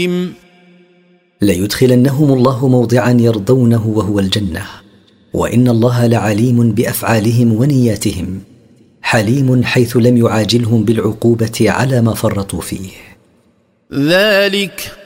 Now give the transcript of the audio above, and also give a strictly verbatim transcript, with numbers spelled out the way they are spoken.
ليدخلنهم الله موضعا يرضونه وهو الجنة، وإن الله لعليم بأفعالهم ونياتهم، حليم حيث لم يعاجلهم بالعقوبة على ما فرطوا فيه. ذلك